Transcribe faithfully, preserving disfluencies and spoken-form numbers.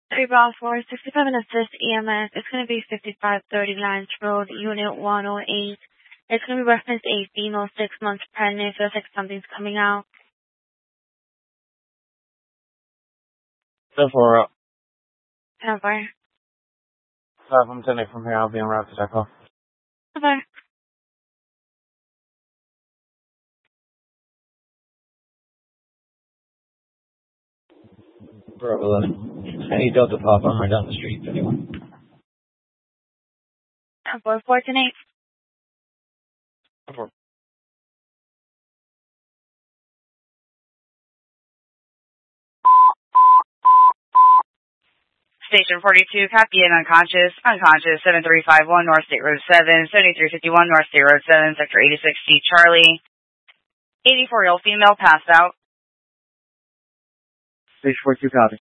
three Bravo four, sixty-five and assist E M S. It's going to be fifty-five thirty Lance Road, Unit one oh eight. It's going to be reference a female, six months pregnant. Feels like something's coming out. So for Over. five, I'm sending from here. I'll be en route to Deco. Over. Bravo eleven. Hey, Delta Pop. I'm right down the street. Anyone? Over. fourteen eight. Over. Station forty-two, copy in unconscious, unconscious, seven three five one North State Road seven, seventy-three fifty-one North State Road seven, Sector eighty-six C, Charlie. eighty-four-year-old female passed out. Station forty-two, copy.